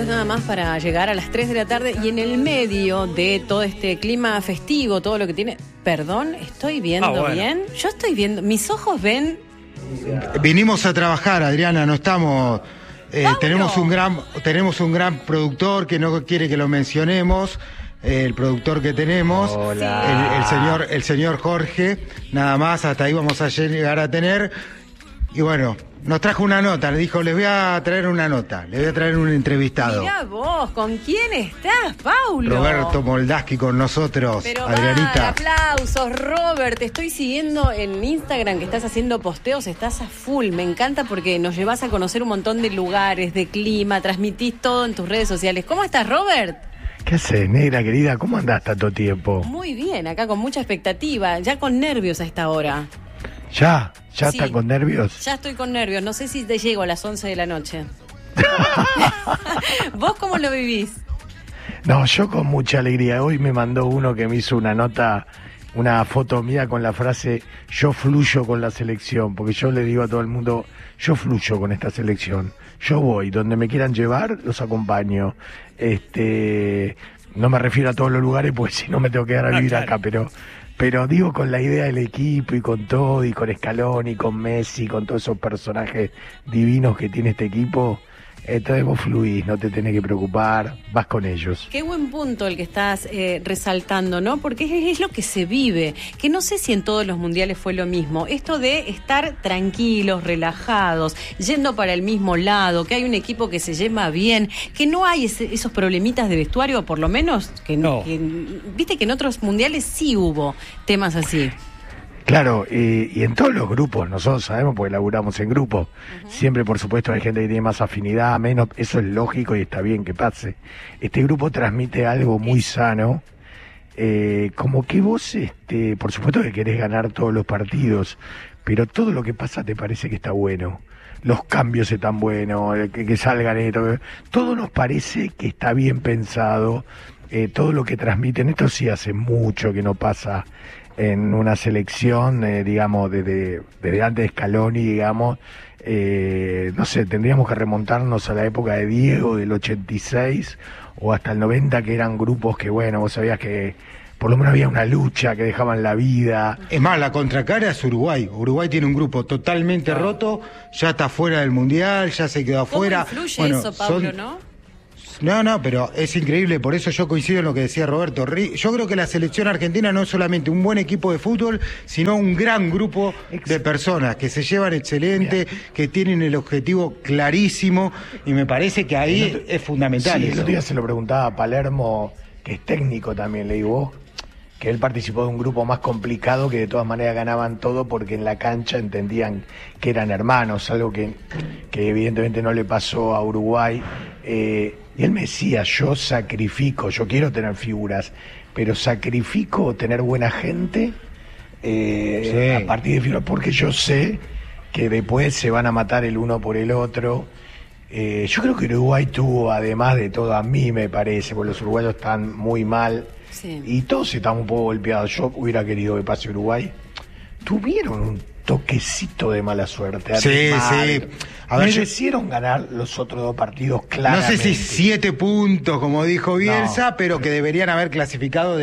minutitos nada más para llegar a las 3 de la tarde y en el medio de todo este clima festivo, todo lo que tiene... Perdón, ¿estoy viendo bien? Yo estoy viendo, mis ojos ven... Vinimos a trabajar, Adriana, no estamos... tenemos un gran productor que no quiere que lo mencionemos, el productor que tenemos, el señor Jorge, nada más, hasta ahí vamos a llegar a tener, y bueno, nos trajo una nota, le dijo, les voy a traer una nota, les voy a traer un entrevistado. Mirá vos, ¿con quién estás, Paulo? Roberto Moldaski con nosotros. Pero Adrianita. Aplausos, Robert, te estoy siguiendo en Instagram, que estás haciendo posteos, estás a full, me encanta porque nos llevas a conocer un montón de lugares, de clima, transmitís todo en tus redes sociales. ¿Cómo estás, Robert? ¿Qué haces, negra querida? ¿Cómo andás tanto tiempo? Muy bien, acá con mucha expectativa, ya con nervios a esta hora. ¿Ya Sí, estás con nervios? Ya estoy con nervios, no sé si te llego a las 11 de la noche. ¿Vos cómo lo vivís? No, yo con mucha alegría. Hoy me mandó uno que me hizo una nota, una foto mía con la frase, yo fluyo con la selección, porque yo le digo a todo el mundo, yo fluyo con esta selección. Yo voy, donde me quieran llevar, los acompaño. No me refiero a todos los lugares, pues si no me tengo que quedar a vivir acá, pero digo con la idea del equipo y con todo, y con Scaloni, con Messi, con todos esos personajes divinos que tiene este equipo, entonces vos fluís, no te tenés que preocupar, vas con ellos. Qué buen punto el que estás resaltando, ¿no? Porque es lo que se vive, que no sé si en todos los mundiales fue lo mismo. Esto de estar tranquilos, relajados, yendo para el mismo lado, que hay un equipo que se lleva bien, que no hay esos problemitas de vestuario, por lo menos, No. Viste que en otros mundiales sí hubo temas así. Claro, y en todos los grupos, nosotros sabemos porque laburamos en grupos, siempre por supuesto hay gente que tiene más afinidad, menos, eso es lógico y está bien que pase. Este grupo transmite algo muy sano, como que vos, por supuesto que querés ganar todos los partidos, pero todo lo que pasa te parece que está bueno. Los cambios están buenos, que salgan esto, todo nos parece que está bien pensado, todo lo que transmiten, esto sí hace mucho que no pasa en una selección, digamos, desde antes de Scaloni, digamos, no sé, tendríamos que remontarnos a la época de Diego, del 86, o hasta el 90, que eran grupos que, bueno, vos sabías que por lo menos había una lucha, que dejaban la vida. Es más, la contracara es Uruguay. Uruguay tiene un grupo totalmente roto, ya está fuera del Mundial, ya se quedó afuera. ¿Cómo influye eso, Pablo, no? No, pero es increíble, por eso yo coincido en lo que decía Roberto. Yo creo que la selección argentina no es solamente un buen equipo de fútbol, sino un gran grupo de personas que se llevan excelente, que tienen el objetivo clarísimo, y me parece que ahí es fundamental. Sí, eso. el otro día se lo preguntaba a Palermo, que es técnico también, le digo, que él participó de un grupo más complicado, que de todas maneras ganaban todo porque en la cancha entendían que eran hermanos, algo que evidentemente no le pasó a Uruguay. Y él me decía, yo quiero tener figuras, pero sacrifico tener buena gente a partir de figuras, porque yo sé que después se van a matar el uno por el otro. Yo creo que Uruguay tuvo, además de todo, a mí me parece, porque los uruguayos están muy mal, y todos están un poco golpeados. Yo hubiera querido que pase Uruguay. Tuvieron un toquecito de mala suerte. Sí. A ver, merecieron ganar los otros dos partidos claramente. No sé si 7 puntos, como dijo Bielsa, pero que deberían haber clasificado.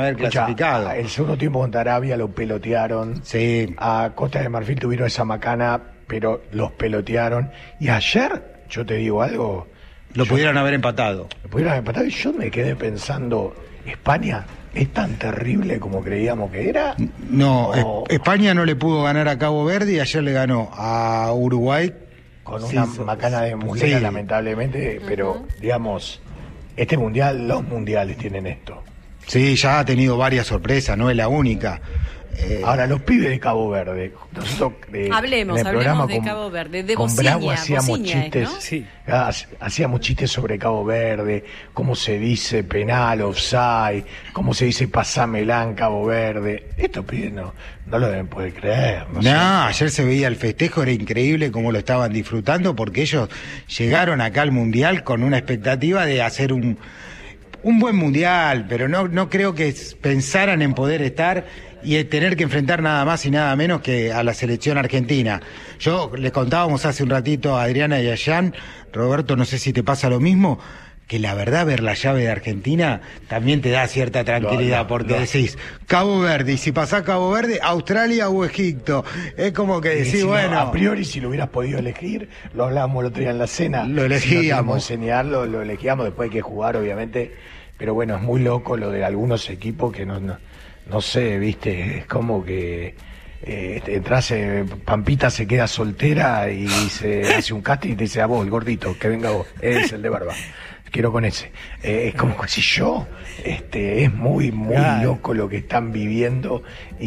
El segundo tiempo contra Arabia lo pelotearon. Sí. A Costa de Marfil tuvieron esa macana, pero los pelotearon. Y ayer, yo te digo algo... Lo pudieran haber empatado. Y yo me quedé pensando, ¿España es tan terrible como creíamos que era? No, España no le pudo ganar a Cabo Verde y ayer le ganó a Uruguay. Con una macana de mulera, lamentablemente, pero digamos, los mundiales tienen esto. Sí, ya ha tenido varias sorpresas, no es la única. Ahora, los pibes de Cabo Verde, nosotros hablemos de Cabo Verde, de con Bravo hacíamos Bociña, chistes, ¿no? Sí. Hacíamos chistes sobre Cabo Verde, cómo se dice penal, offside, cómo se dice pasámela en Cabo Verde. Estos pibes no lo deben poder creer. Ayer se veía el festejo, era increíble cómo lo estaban disfrutando, porque ellos llegaron acá al Mundial con una expectativa de hacer un buen Mundial, pero no creo que pensaran en poder estar y tener que enfrentar nada más y nada menos que a la selección argentina. Yo les contábamos hace un ratito a Adriana y a Jan, Roberto, no sé si te pasa lo mismo, que la verdad ver la llave de Argentina también te da cierta tranquilidad, porque decís Cabo Verde, y si pasás Cabo Verde, Australia o Egipto, es como que decís, bueno... A priori, si lo hubieras podido elegir, lo hablábamos el otro día en la cena, lo elegíamos. Si no enseñarlo, lo elegíamos, después hay que jugar, obviamente, pero bueno, es muy loco lo de algunos equipos que no sé, viste, es como que... entras, Pampita se queda soltera y se hace un casting y te dice, a vos, el gordito, que venga vos, es el de barba, quiero con ese. Es como que si yo, es muy loco lo que están viviendo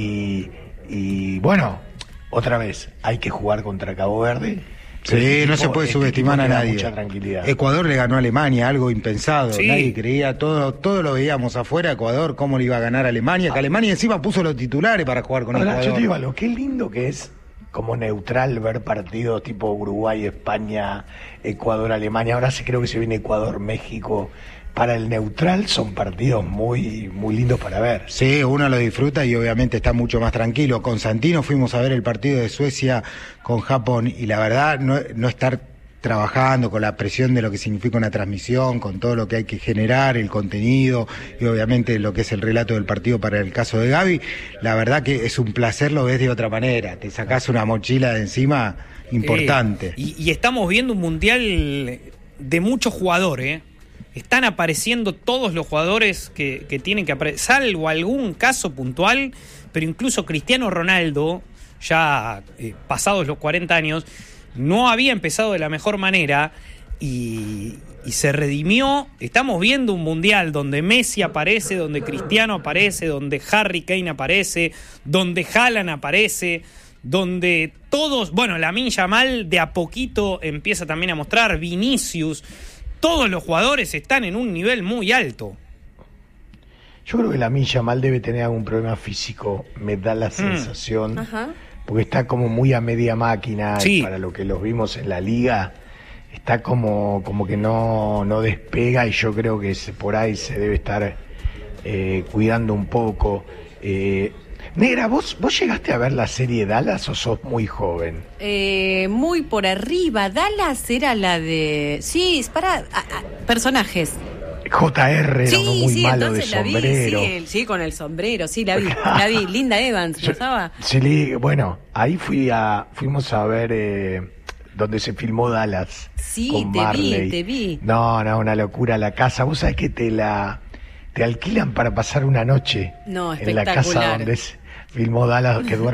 y bueno, otra vez, hay que jugar contra Cabo Verde. Sí, no se puede subestimar a nadie. Mucha tranquilidad. Ecuador le ganó a Alemania, algo impensado. Sí. Nadie creía, todo lo veíamos afuera. Ecuador, cómo le iba a ganar a Alemania. Que Alemania encima puso los titulares para jugar con Ecuador. Yo te digo algo, qué lindo que es como neutral ver partidos tipo Uruguay, España, Ecuador, Alemania. Ahora sí creo que se viene Ecuador, México. Para el neutral son partidos muy lindos para ver. Sí, uno lo disfruta y obviamente está mucho más tranquilo. Con Santino fuimos a ver el partido de Suecia con Japón y la verdad no estar trabajando con la presión de lo que significa una transmisión, con todo lo que hay que generar, el contenido y obviamente lo que es el relato del partido para el caso de Gaby, la verdad que es un placer, lo ves de otra manera, te sacás una mochila de encima importante. Y estamos viendo un mundial de muchos jugadores, Están apareciendo todos los jugadores que tienen que aparecer, salvo algún caso puntual, pero incluso Cristiano Ronaldo, ya pasados los 40 años, no había empezado de la mejor manera y se redimió. Estamos viendo un mundial donde Messi aparece, donde Cristiano aparece, donde Harry Kane aparece, donde Haaland aparece, donde todos, bueno, Lamine Yamal de a poquito empieza también a mostrar, Vinicius, todos los jugadores están en un nivel muy alto. Yo creo que Lamine Yamal debe tener algún problema físico, me da la sensación, porque está como muy a media máquina, sí. Y para lo que los vimos en la liga, está como que no despega, y yo creo que por ahí se debe estar cuidando un poco. Negra, ¿vos llegaste a ver la serie Dallas o sos muy joven? Muy por arriba. Dallas era la de... Sí, para personajes. JR era uno muy malo de sombrero. Sí, con el sombrero, sí, la vi. Linda Evans, ¿no estaba? Sí, bueno, ahí fuimos a ver donde se filmó Dallas. Sí, con Marley. te vi. No, una locura la casa. Vos sabés que te alquilan para pasar una noche No, en la casa donde se filmó Dallas, que duerme